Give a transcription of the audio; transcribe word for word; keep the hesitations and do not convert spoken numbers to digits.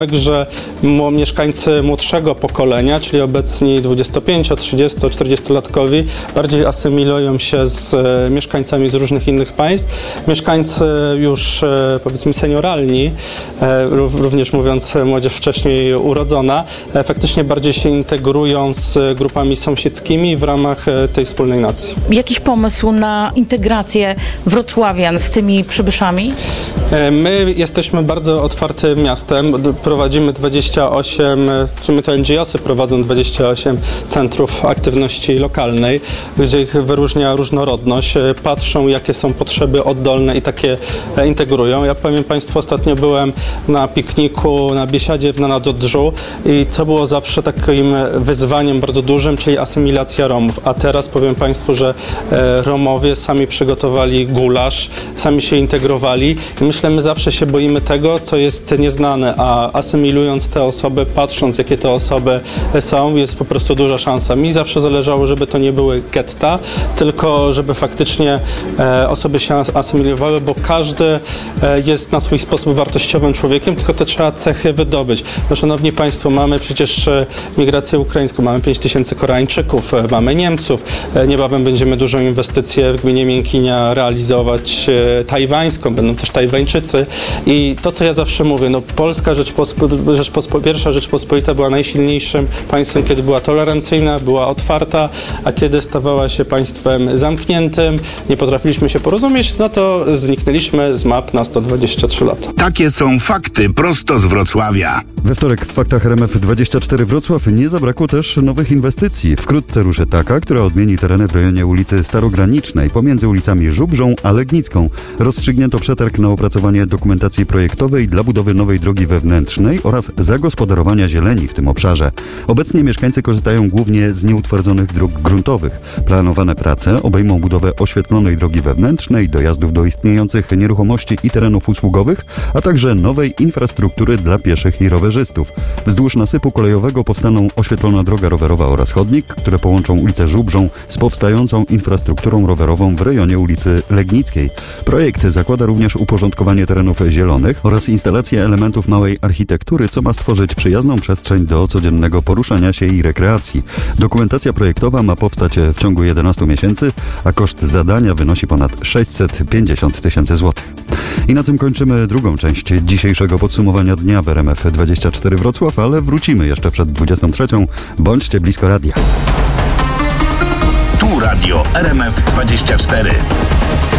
Także mieszkańcy młodszego pokolenia, czyli obecni dwudziesto-pięcio-, trzydziesto-, czterdziestolatkowi, bardziej asymilują się z mieszkańcami z różnych innych państw. Mieszkańcy już, powiedzmy, senioralni, również mówiąc młodzież wcześniej urodzona, faktycznie bardziej się integrują z grupami sąsiedzkimi w ramach tej wspólnej nacji. Jakiś pomysł na integrację wrocławian z tymi przybyszami? My jesteśmy bardzo otwartym miastem. Prowadzimy dwadzieścia osiem, w sumie to N G O sy prowadzą dwadzieścia osiem centrów aktywności lokalnej, gdzie ich wyróżnia różnorodność, patrzą, jakie są potrzeby oddolne i takie integrują. Ja powiem Państwu, ostatnio byłem na pikniku na Biesiadzie na Nadodrzu i co było zawsze takim wyzwaniem bardzo dużym, czyli asymilacja Romów. A teraz powiem Państwu, że Romowie sami przygotowali gulasz, sami się integrowali i myślę, my zawsze się boimy tego, co jest nieznane, a asymilując te osoby, patrząc, jakie te osoby są, jest po prostu duża szansa. Mi zawsze zależało, żeby to nie były getta, tylko żeby faktycznie e, osoby się asymilowały, bo każdy e, jest na swój sposób wartościowym człowiekiem, tylko te trzeba cechy wydobyć. No, szanowni Państwo, mamy przecież migrację ukraińską, mamy pięć tysięcy Koreańczyków, e, mamy Niemców, e, niebawem będziemy dużą inwestycję w gminie Miękinia realizować e, tajwańską, będą też Tajwańczycy i to, co ja zawsze mówię, no Polska Rzeczpospo- Rzeczpospo- Pierwsza Rzeczpospolita była najsilniejszym państwem, kiedy była tolerancyjna, była otwarta, a kiedy stawała się państwem zamkniętym, nie potrafiliśmy się porozumieć, no to zniknęliśmy z map na sto dwadzieścia trzy lata. Takie są fakty prosto z Wrocławia. We wtorek w Faktach R M F dwadzieścia cztery Wrocław nie zabrakło też nowych inwestycji. Wkrótce ruszy taka, która odmieni tereny w rejonie ulicy Starogranicznej pomiędzy ulicami Żubrzą a Legnicką. Rozstrzygnięto przetarg na opracowanie dokumentacji projektowej dla budowy nowej drogi wewnętrznej oraz zagospodarowania zieleni w tym obszarze. Obecnie mieszkańcy korzystają głównie z nieutwardzonych dróg gruntowych. Planowane prace obejmą budowę oświetlonej drogi wewnętrznej, dojazdów do istniejących nieruchomości i terenów usługowych, a także nowej infrastruktury dla pieszych i rowerzystów. Wzdłuż nasypu kolejowego powstaną oświetlona droga rowerowa oraz chodnik, które połączą ulicę Żubrzą z powstającą infrastrukturą rowerową w rejonie ulicy Legnickiej. Projekt zakłada również uporządkowanie terenów zielonych oraz instalację elementów małej architektury, co ma stworzyć przyjazną przestrzeń do codziennego poruszania się i rekreacji. Dokumentacja projektowa ma powstać w ciągu jedenastu miesięcy, a koszt zadania wynosi ponad sześćset pięćdziesiąt tysięcy złotych. I na tym kończymy drugą część dzisiejszego podsumowania dnia w R M F dwadzieścia cztery Wrocław, ale wrócimy jeszcze przed dwudziestą trzecią. Bądźcie blisko radia. Tu radio R M F dwadzieścia cztery.